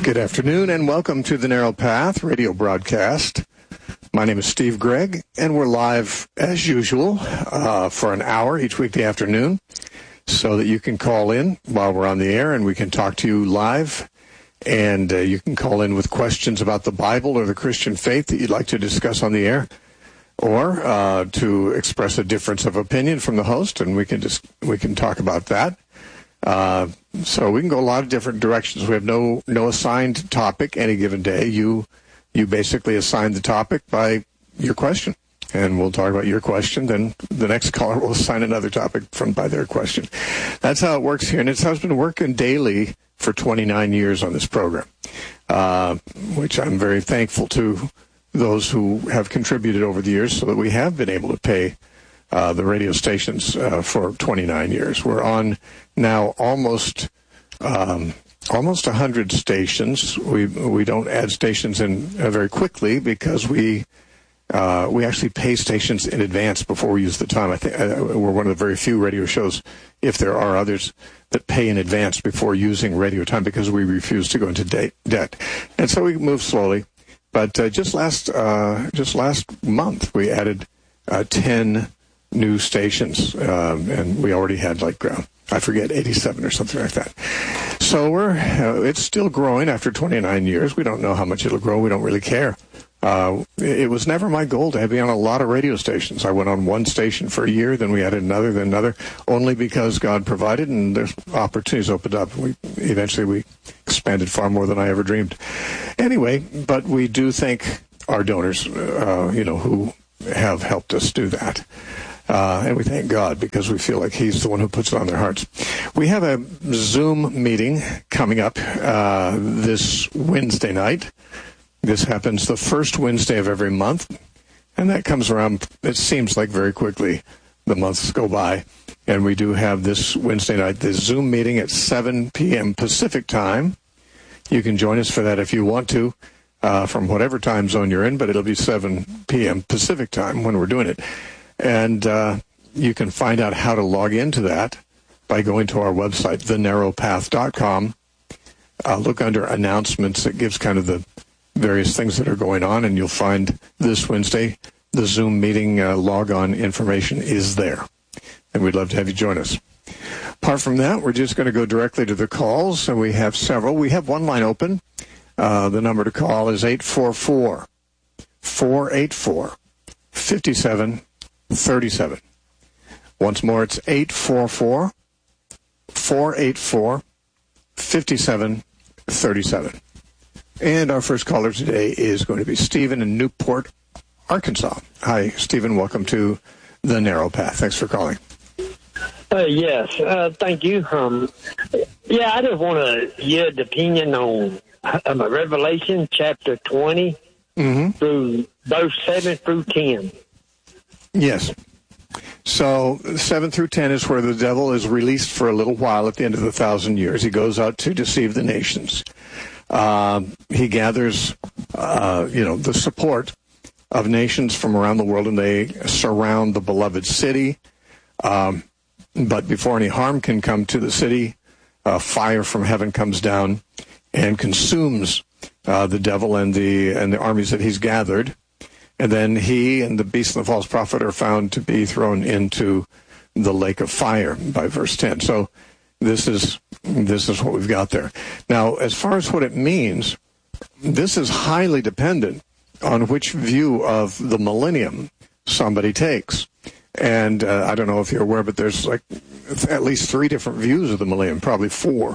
Good afternoon and welcome to the Narrow Path radio broadcast. My name is Steve Gregg, and we're live as usual for an hour each weekday afternoon so that you can call in while we're on the air and we can talk to you live. And you can call in with questions about the Bible or the Christian faith that you'd like to discuss on the air, or to express a difference of opinion from the host, and we can talk about that. So we can go a lot of different directions. We have no assigned topic any given day. You basically assign the topic by your question, and we'll talk about your question. Then the next caller will assign another topic by their question. That's how it works here, and it's how it's been working daily for 29 years on this program, which I'm very thankful to those who have contributed over the years so that we have been able to pay the radio stations for 29 years. We're on now almost 100 stations. We don't add stations in very quickly because we actually pay stations in advance before we use the time. I think we're one of the very few radio shows, if there are others, that pay in advance before using radio time because we refuse to go into debt. And so we move slowly. But just last month we added 10 new stations, and we already had 87 or something like that. So it's still growing after 29 years. We don't know how much it'll grow. We don't really care. It was never my goal to be on a lot of radio stations. I went on one station for a year, then we added another, then another, only because God provided and there's opportunities opened up. Eventually we expanded far more than I ever dreamed. Anyway, but we do thank our donors, who have helped us do that. And we thank God because we feel like He's the one who puts it on their hearts. We have a Zoom meeting coming up this Wednesday night. This happens the first Wednesday of every month, and that comes around, it seems like very quickly the months go by. And we do have this Wednesday night, this Zoom meeting at 7 p.m. Pacific time. You can join us for that if you want to, from whatever time zone you're in, but it'll be 7 p.m. Pacific time when we're doing it. And you can find out how to log into that by going to our website, thenarrowpath.com. Look under announcements. It gives kind of the various things that are going on, and you'll find this Wednesday the Zoom meeting log-on information is there. And we'd love to have you join us. Apart from that, we're just going to go directly to the calls, and we have several. We have one line open. The number to call is 844-484-5737. Once more, it's 844-484-5737. And our first caller today is going to be Stephen in Newport, Arkansas. Hi, Stephen. Welcome to The Narrow Path. Thanks for calling. Yes, thank you. I just want to get an opinion on Revelation chapter 20 through verse 7 through 10. Yes. So 7 through 10 is where the devil is released for a little while at the end of the 1,000 years. He goes out to deceive the nations. He gathers, the support of nations from around the world, and they surround the beloved city. But before any harm can come to the city, fire from heaven comes down and consumes the devil and the armies that he's gathered. And then he and the beast and the false prophet are found to be thrown into the lake of fire by verse 10. So this is what we've got there. Now, as far as what it means, this is highly dependent on which view of the millennium somebody takes. And I don't know if you're aware, but there's at least 3 different views of the millennium, probably 4.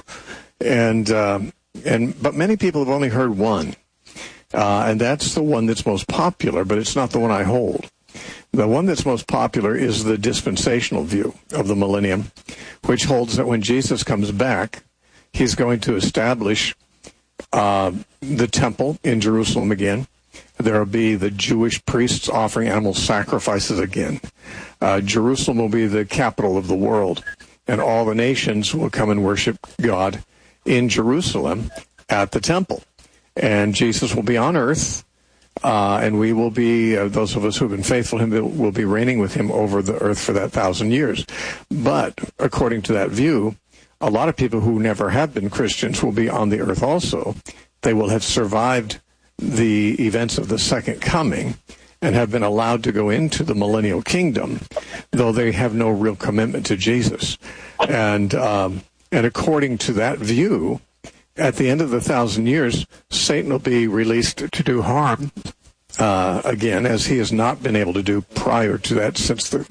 But many people have only heard one. And that's the one that's most popular, but it's not the one I hold. The one that's most popular is the dispensational view of the millennium, which holds that when Jesus comes back, he's going to establish the temple in Jerusalem again. There will be the Jewish priests offering animal sacrifices again. Jerusalem will be the capital of the world, and all the nations will come and worship God in Jerusalem at the temple. And Jesus will be on earth, and we will be, those of us who have been faithful to him, will be reigning with him over the earth for that 1,000 years. But according to that view, a lot of people who never have been Christians will be on the earth also. they will have survived the events of the second coming and have been allowed to go into the millennial kingdom, though they have no real commitment to Jesus. And according to that view, at the end of the 1,000 years, Satan will be released to do harm again, as he has not been able to do prior to that since the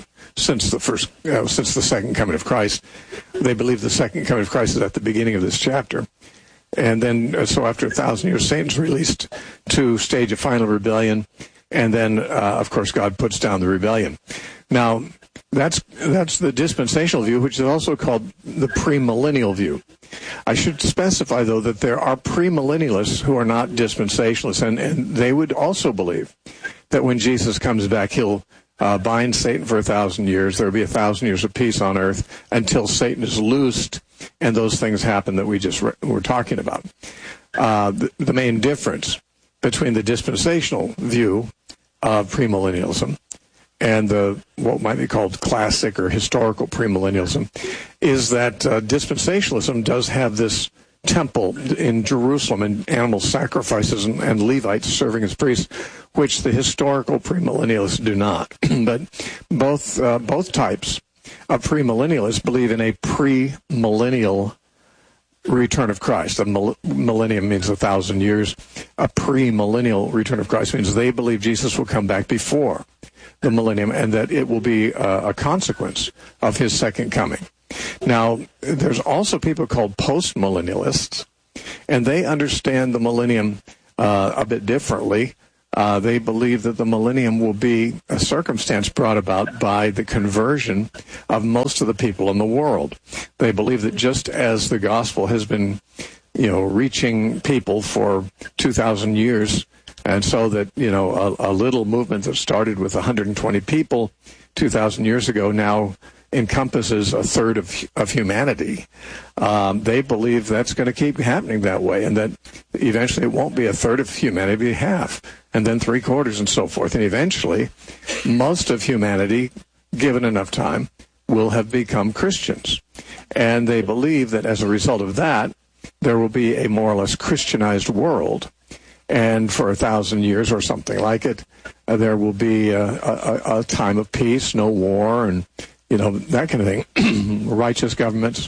second coming of Christ. They believe the second coming of Christ is at the beginning of this chapter. And then, so after 1,000 years, Satan's released to stage a final rebellion. And then, of course, God puts down the rebellion. Now, that's the dispensational view, which is also called the premillennial view. I should specify, though, that there are premillennialists who are not dispensationalists, and they would also believe that when Jesus comes back, he'll bind Satan for 1,000 years. There will be 1,000 years of peace on earth until Satan is loosed, and those things happen that we just were talking about. The main difference between the dispensational view of premillennialism and what might be called classic or historical premillennialism is that dispensationalism does have this temple in Jerusalem and animal sacrifices and Levites serving as priests, which the historical premillennialists do not. But both types of premillennialists believe in a premillennial return of Christ. A millennium means 1,000 years. A premillennial return of Christ means they believe Jesus will come back before the millennium and that it will be a consequence of his second coming. Now, there's also people called postmillennialists, and they understand the millennium a bit differently. They believe that the millennium will be a circumstance brought about by the conversion of most of the people in the world. They believe that just as the gospel has been, reaching people for 2,000 years, and so that, a little movement that started with 120 people 2,000 years ago now encompasses a third of humanity. They believe that's going to keep happening that way, and that eventually it won't be a third of humanity, it'll be half, and then three-quarters and so forth. And eventually, most of humanity, given enough time, will have become Christians. And they believe that as a result of that, there will be a more or less Christianized world. And for 1,000 years or something like it, there will be a time of peace, no war, and that kind of thing, righteous governments.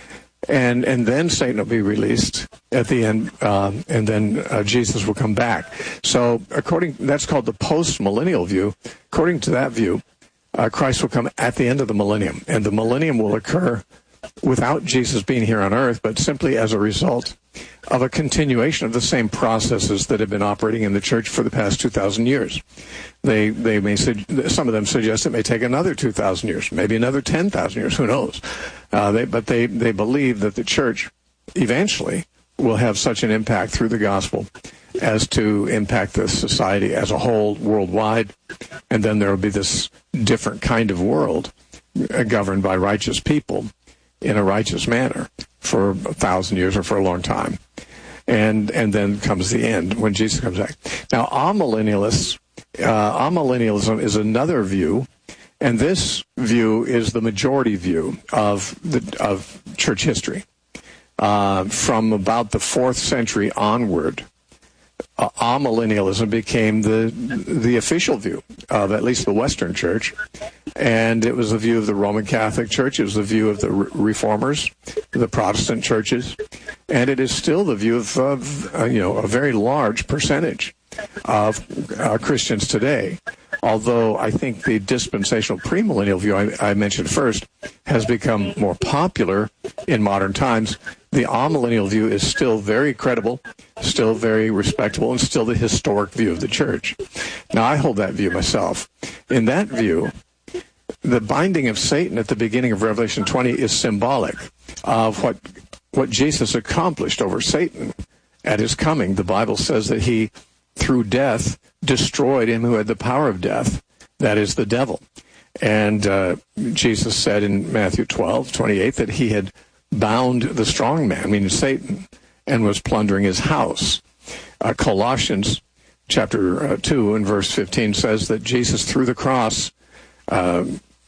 And then Satan will be released at the end, and then Jesus will come back. So that's called the post-millennial view. According to that view, Christ will come at the end of the millennium, and the millennium will occur without Jesus being here on earth, but simply as a result of a continuation of the same processes that have been operating in the church for the past 2,000 years. They may some of them suggest it may take another 2,000 years, maybe another 10,000 years, who knows? But they believe that the church eventually will have such an impact through the gospel as to impact the society as a whole worldwide, and then there will be this different kind of world governed by righteous people in a righteous manner for 1,000 years or for a long time. And then comes the end when Jesus comes back. Now, amillennialism is another view, and this view is the majority view of church history. From about the 4th century onward, amillennialism became the official view of at least the Western Church, and it was the view of the Roman Catholic Church, it was the view of the Reformers, the Protestant churches, and it is still the view of a very large percentage of Christians today. Although I think the dispensational premillennial view I mentioned first has become more popular in modern times, the amillennial view is still very credible, still very respectable, and still the historic view of the church. Now, I hold that view myself. In that view, the binding of Satan at the beginning of Revelation 20 is symbolic of what Jesus accomplished over Satan at his coming. The Bible says that he, through death, destroyed him who had the power of death, that is the devil. And Jesus said in Matthew 12:28 that he had bound the strong man, meaning Satan, and was plundering his house. Colossians chapter 2 and verse 15 says that Jesus, through the cross,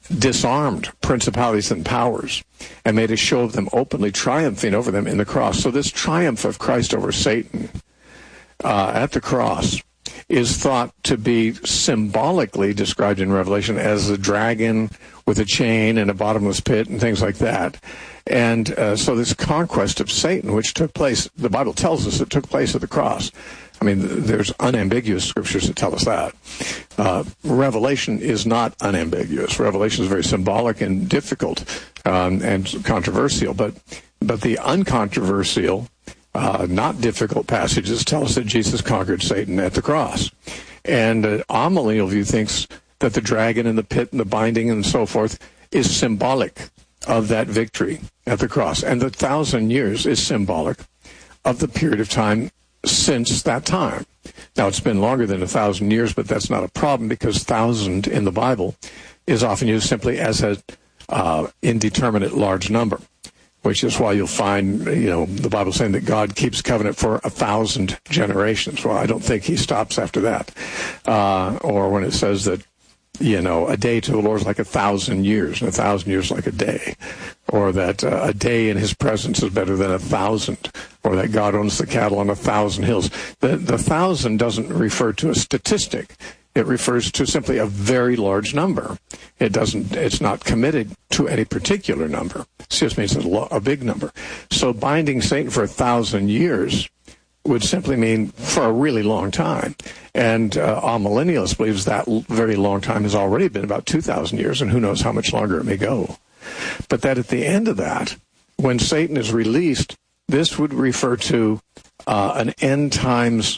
disarmed principalities and powers and made a show of them openly, triumphing over them in the cross. So this triumph of Christ over Satan at the cross is thought to be symbolically described in Revelation as a dragon with a chain and a bottomless pit and things like that. And so this conquest of Satan, which took place, the Bible tells us it took place at the cross. I mean, there's unambiguous scriptures that tell us that. Revelation is not unambiguous. Revelation is very symbolic and difficult and controversial. But the uncontroversial, not difficult passages tell us that Jesus conquered Satan at the cross. And amillennial view thinks that the dragon and the pit and the binding and so forth is symbolic of that victory at the cross. And the 1,000 years is symbolic of the period of time since that time. Now, it's been longer than 1,000 years, but that's not a problem because 1,000 in the Bible is often used simply as an indeterminate large number, which is why you'll find, the Bible saying that God keeps covenant for 1,000 generations. Well, I don't think he stops after that. Or when it says that, a day to the Lord is like 1,000 years, and 1,000 years like a day. Or that a day in his presence is better than 1,000. Or that God owns the cattle on 1,000 hills. The 1,000 doesn't refer to a statistic. It refers to simply a very large number. It's not committed to any particular number. It just means a big number. So binding Satan for 1,000 years would simply mean for a really long time. And amillennialist believes that very long time has already been about 2,000 years, and who knows how much longer it may go. But that at the end of that, when Satan is released, this would refer to an end times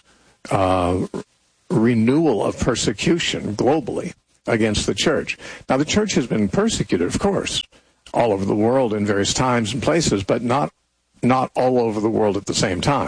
renewal of persecution globally against the church. Now, the church has been persecuted, of course, all over the world in various times and places, but not all over the world at the same time.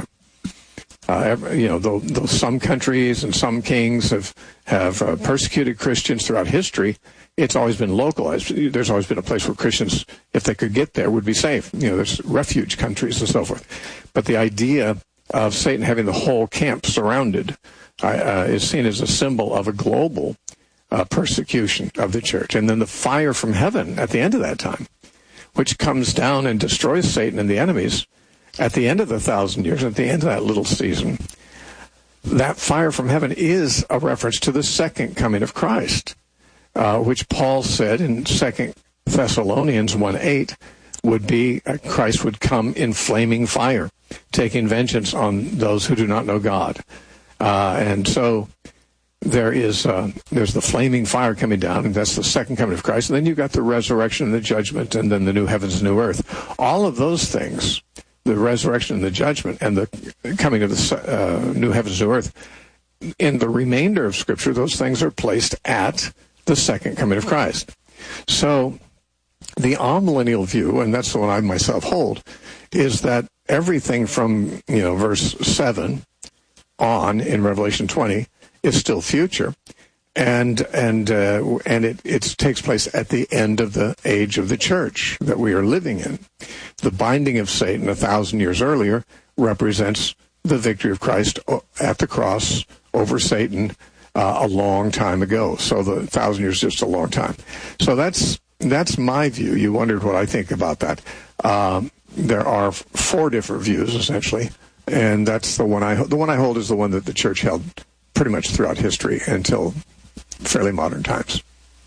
Though some countries and some kings have persecuted Christians throughout history, it's always been localized. There's always been a place where Christians, if they could get there, would be safe. There's refuge countries and so forth. But the idea of Satan having the whole camp surrounded is seen as a symbol of a global persecution of the church. And then the fire from heaven at the end of that time, which comes down and destroys Satan and the enemies at the end of the 1,000 years, at the end of that little season, that fire from heaven is a reference to the second coming of Christ, which Paul said in 2 Thessalonians 1:8 would be Christ would come in flaming fire, taking vengeance on those who do not know God. And so there's the flaming fire coming down, and that's the second coming of Christ. And then you've got the resurrection and the judgment, and then the new heavens and new earth. All of those things, the resurrection and the judgment and the coming of the new heavens and new earth, in the remainder of Scripture, those things are placed at the second coming of Christ. So the amillennial view, and that's the one I myself hold, is that everything from verse 7 on in Revelation 20 is still future, and it takes place at the end of the age of the church that we are living in. The binding of Satan 1,000 years earlier represents the victory of Christ at the cross over Satan a long time ago. So the 1,000 years is just a long time. So that's my view. You wondered what I think about that. There are 4 different views essentially, and that's the one I hold is the one that the church held pretty much throughout history until fairly modern times.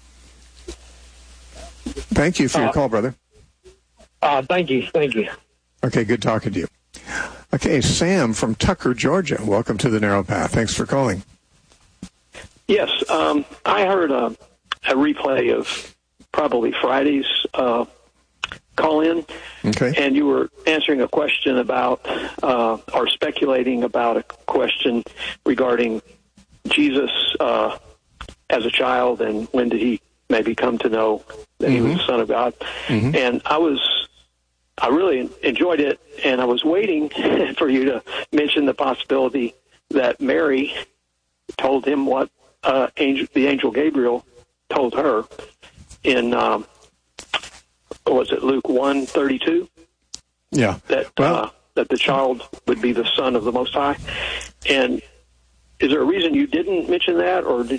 Thank you for your call, brother. Thank you. Okay, good talking to you. Okay, Sam from Tucker, Georgia. Welcome to the Narrow Path. Thanks for calling. Yes, I heard a replay of probably Friday's call-in, okay, and you were answering a question about, or speculating about a question regarding Jesus as a child and when did he maybe come to know that he was the Son of God. Mm-hmm. And I really enjoyed it, and I was waiting for you to mention the possibility that Mary told him what the angel Gabriel told her in, was it Luke 1:32? Yeah. That the child would be the Son of the Most High. And is there a reason you didn't mention that, or did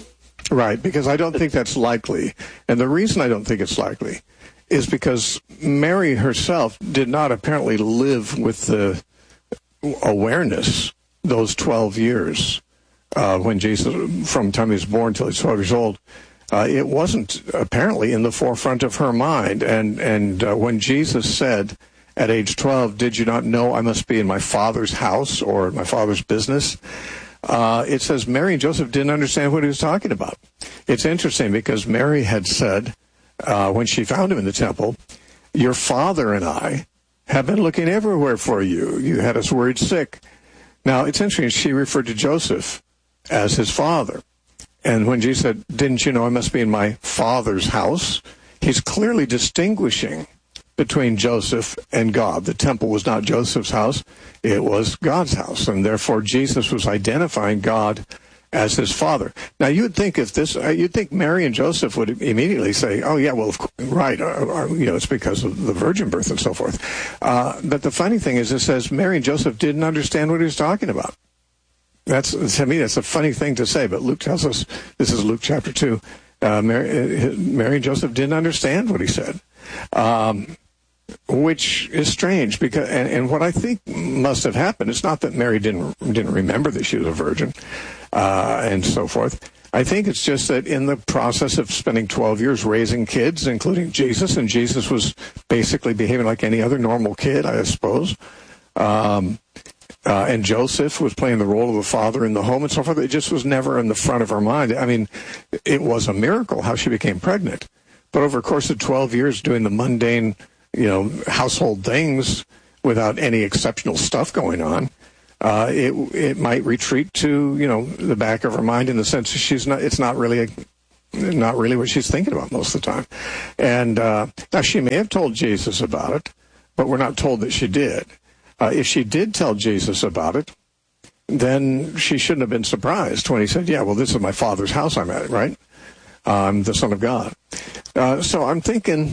Right, because I don't think that's likely. And the reason I don't think it's likely is because Mary herself did not apparently live with the awareness those 12 years when Jesus, from the time he was born till he's 12 years old. It wasn't apparently in the forefront of her mind. And when Jesus said at age 12, "Did you not know I must be in my Father's house or my Father's business?" It says Mary and Joseph didn't understand what he was talking about. It's interesting because Mary had said, when she found him in the temple, "Your father and I have been looking everywhere for you. You had us worried sick." Now, it's interesting, she referred to Joseph as his father. And when Jesus said, "Didn't you know I must be in my Father's house?" he's clearly distinguishing between Joseph and God. The temple was not Joseph's house, it was God's house. And therefore, Jesus was identifying God as his father. Now, you'd think you'd think Mary and Joseph would immediately say, "Oh yeah, well, right, it's because of the virgin birth and so forth." But the funny thing is, it says Mary and Joseph didn't understand what he was talking about. To me, that's a funny thing to say. But Luke tells us, this is Luke chapter 2. Mary and Joseph didn't understand what he said, which is strange because, and what I think must have happened, it's not that Mary didn't remember that she was a virgin. And so forth. I think it's just that in the process of spending 12 years raising kids, including Jesus, and Jesus was basically behaving like any other normal kid, I suppose, and Joseph was playing the role of the father in the home and so forth, it just was never in the front of her mind. I mean, it was a miracle how she became pregnant. But over the course of 12 years doing the mundane, household things without any exceptional stuff going on, it might retreat to the back of her mind in the sense that it's not really what she's thinking about most of the time. And now she may have told Jesus about it, but we're not told that she did. If she did tell Jesus about it, then she shouldn't have been surprised when he said, "Yeah, well, this is my Father's house I'm at, right? I'm the Son of God." So I'm thinking,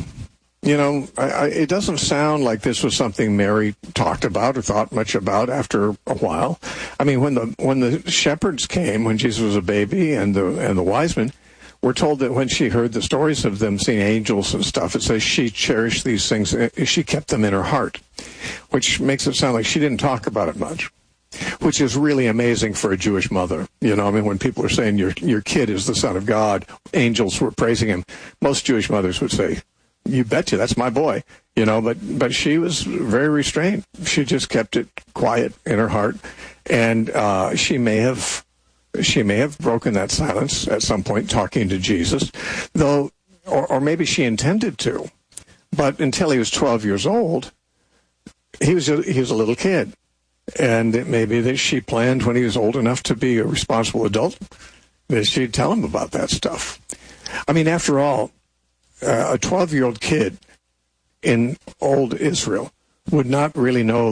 it doesn't sound like this was something Mary talked about or thought much about after a while. I mean, when the shepherds came, when Jesus was a baby, and the wise men, we're told that when she heard the stories of them seeing angels and stuff, it says she cherished these things, she kept them in her heart, which makes it sound like she didn't talk about it much, which is really amazing for a Jewish mother. When people are saying your kid is the Son of God, angels were praising him, most Jewish mothers would say, "You betcha, that's my boy." But she was very restrained. She just kept it quiet in her heart, and she may have broken that silence at some point talking to Jesus, though, or maybe she intended to, but until he was 12 years old, he was a little kid, and it may be that she planned when he was old enough to be a responsible adult that she'd tell him about that stuff. I mean, after all, a 12-year-old kid in old Israel would not really know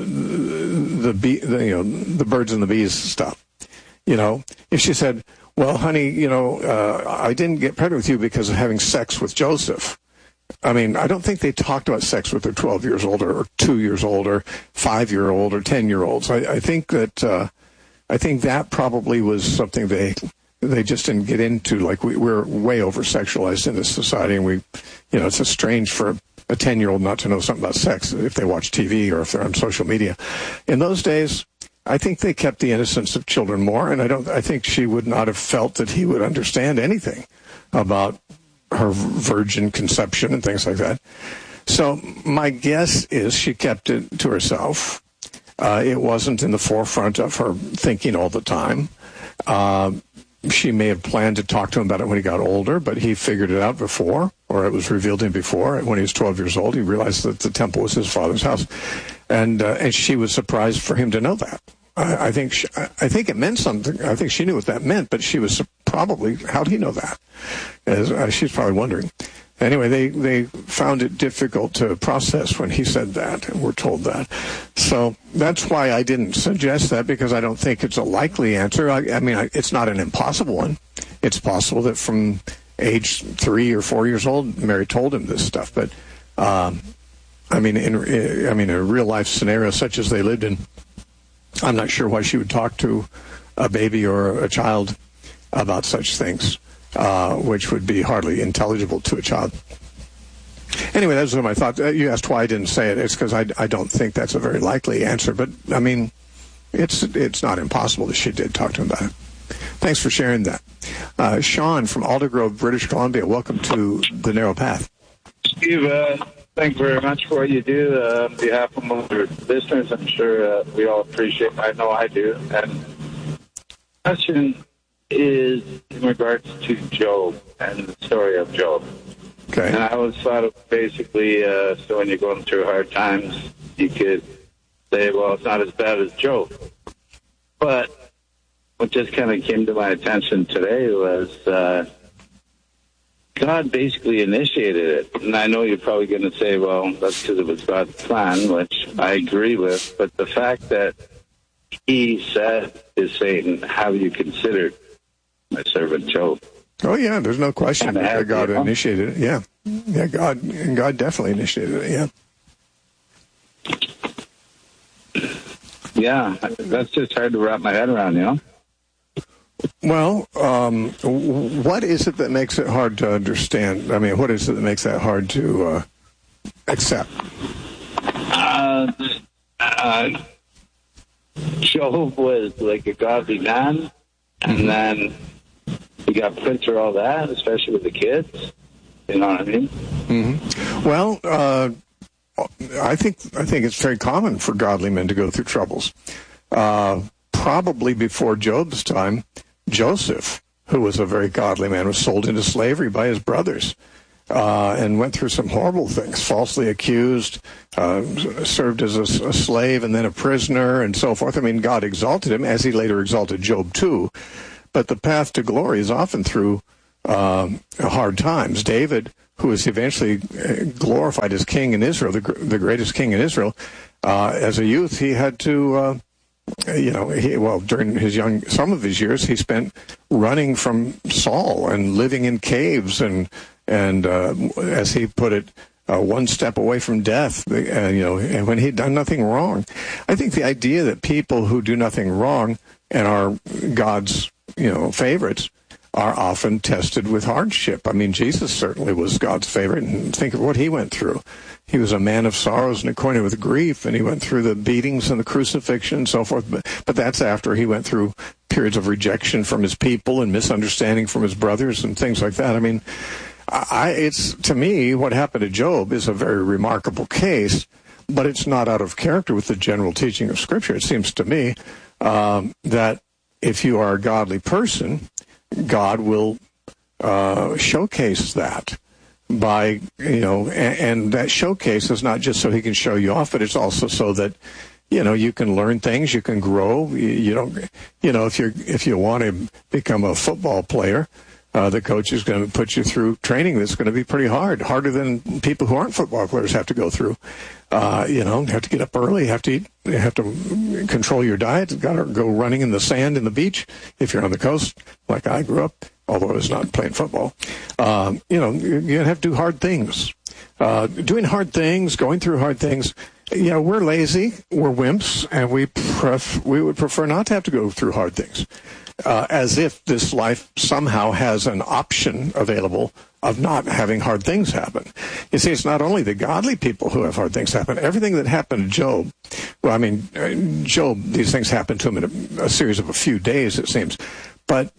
the birds and the bees stuff. If she said, "Well, honey, I didn't get pregnant with you because of having sex with Joseph." I mean, I don't think they talked about sex with their 12 years old or 2 years old or 5-year-old or 10-year-olds. I think that probably was something they just didn't get into. Like we're way over sexualized in this society, and it's strange for a 10-year-old not to know something about sex if they watch TV or if they're on social media. In those days, I think they kept the innocence of children more, and I think she would not have felt that he would understand anything about her virgin conception and things like that. So my guess is she kept it to herself. It wasn't in the forefront of her thinking all the time. She may have planned to talk to him about it when he got older, but he figured it out before, or it was revealed to him before. When he was 12 years old, he realized that the temple was his father's house, and she was surprised for him to know that. I think it meant something. I think she knew what that meant, but she was probably, how did he know that? She's probably wondering. Anyway, they found it difficult to process when he said that, and we're told that. So that's why I didn't suggest that, because I don't think it's a likely answer. I mean, it's not an impossible one. It's possible that from age 3 or 4 years old, Mary told him this stuff. But in a real life scenario such as they lived in, I'm not sure why she would talk to a baby or a child about such things. which would be hardly intelligible to a child. Anyway, those are my thoughts. You asked why I didn't say it. It's because I don't think that's a very likely answer. But, I mean, it's not impossible that she did talk to him about it. Thanks for sharing that. Sean from Aldergrove, British Columbia, welcome to The Narrow Path. Steve, thank you very much for what you do. On behalf of most of your listeners, I'm sure we all appreciate it. I know I do. And the question is in regards to Job and the story of Job. Okay. And I always thought of basically, so when you're going through hard times, you could say, well, it's not as bad as Job. But what just kind of came to my attention today was God basically initiated it. And I know you're probably going to say, well, that's because it was God's plan, which I agree with. But the fact that he said to Satan, have you considered my servant Job? Oh, yeah, there's no question that God initiated it. Yeah. Yeah, God definitely initiated it, yeah. Yeah, that's just hard to wrap my head around, you know? Well, what is it that makes it hard to understand? I mean, what is it that makes that hard to accept? Job was like a godly man, and then we got put through all that, especially with the kids. You know what I mean? Mm-hmm. Well, I think it's very common for godly men to go through troubles. Probably before Job's time, Joseph, who was a very godly man, was sold into slavery by his brothers and went through some horrible things, falsely accused, served as a slave and then a prisoner and so forth. I mean, God exalted him, as he later exalted Job too. But the path to glory is often through hard times. David, who was eventually glorified as king in Israel, the greatest king in Israel, as a youth, he had to, during some of his years, he spent running from Saul and living in caves and as he put it, one step away from death, and when he'd done nothing wrong. I think the idea that people who do nothing wrong and are God's favorites are often tested with hardship. I mean, Jesus certainly was God's favorite, and think of what he went through. He was a man of sorrows and acquainted with grief, and he went through the beatings and the crucifixion and so forth. But that's after he went through periods of rejection from his people and misunderstanding from his brothers and things like that. I mean, it's to me, what happened to Job is a very remarkable case, but it's not out of character with the general teaching of Scripture. It seems to me that if you are a godly person, God will showcase that by, and that showcase is not just so he can show you off, but it's also so that, you can learn things, you can grow. You don't, if you want to become a football player, the coach is going to put you through training that's going to be pretty harder than people who aren't football players have to go through. You have to get up early, you have to eat, you have to control your diet, you've got to go running in the sand in the beach if you're on the coast, like I grew up, although I was not playing football. You have to do hard things. Doing hard things, going through hard things, we're lazy, we're wimps, and we would prefer not to have to go through hard things. As if this life somehow has an option available of not having hard things happen. You see, it's not only the godly people who have hard things happen. Everything that happened to Job, Job, these things happened to him in a series of a few days, it seems. But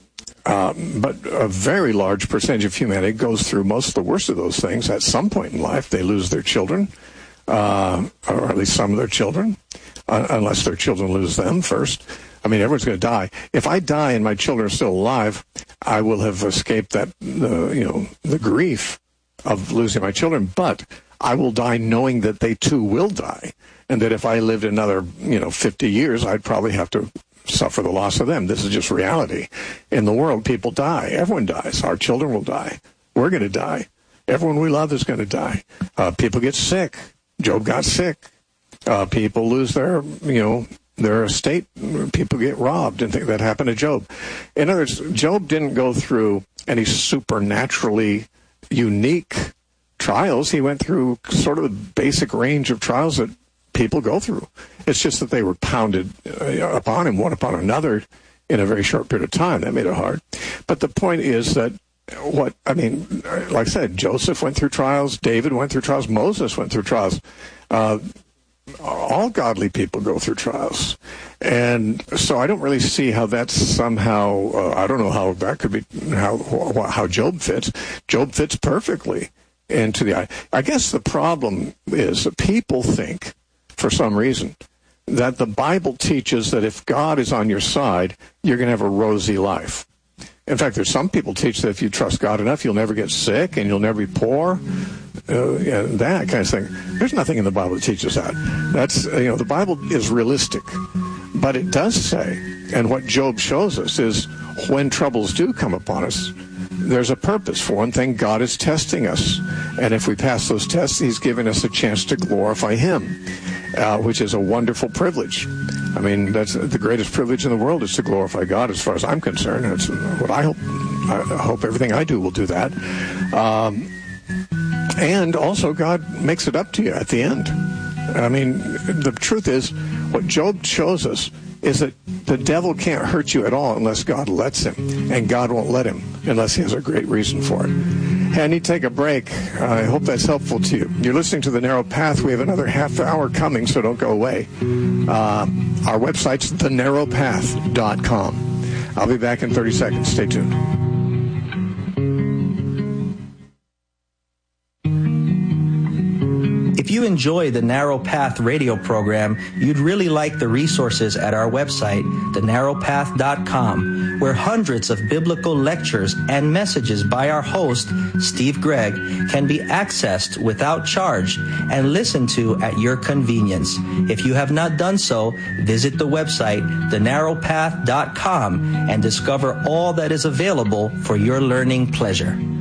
a very large percentage of humanity goes through most of the worst of those things. At some point in life, they lose their children, or at least some of their children, unless their children lose them first. I mean, everyone's going to die. If I die and my children are still alive, I will have escaped the grief of losing my children. But I will die knowing that they too will die, and that if I lived another 50 years, I'd probably have to suffer the loss of them. This is just reality. In the world, people die. Everyone dies. Our children will die. We're going to die. Everyone we love is going to die. People get sick. Job got sick. People lose their estate, people get robbed, and that happened to Job. In other words, Job didn't go through any supernaturally unique trials. He went through sort of the basic range of trials that people go through. It's just that they were pounded upon him, one upon another, in a very short period of time. That made it hard. But the point is that like I said, Joseph went through trials, David went through trials, Moses went through trials. All godly people go through trials. And so I don't really see how that's somehow, I don't know how that could be, how Job fits. Job fits perfectly into the, I guess the problem is that people think, for some reason, that the Bible teaches that if God is on your side, you're going to have a rosy life. In fact, there's some people teach that if you trust God enough, you'll never get sick and you'll never be poor, that kind of thing. There's nothing in the Bible that teaches that. That's, the Bible is realistic. But it does say, and what Job shows us is when troubles do come upon us, there's a purpose. For one thing, God is testing us. And if we pass those tests, he's given us a chance to glorify him, which is a wonderful privilege. I mean, that's the greatest privilege in the world, is to glorify God, as far as I'm concerned. That's what I hope. I hope everything I do will do that. And also, God makes it up to you at the end. I mean, the truth is, what Job shows us is that the devil can't hurt you at all unless God lets him, and God won't let him unless he has a great reason for it. Hey, I need to take a break. I hope that's helpful to you. You're listening to The Narrow Path. We have another half hour coming, so don't go away. Our website's thenarrowpath.com. I'll be back in 30 seconds. Stay tuned. If you enjoy the Narrow Path radio program, you'd really like the resources at our website, thenarrowpath.com, where hundreds of biblical lectures and messages by our host, Steve Gregg, can be accessed without charge and listened to at your convenience. If you have not done so, visit the website, thenarrowpath.com, and discover all that is available for your learning pleasure.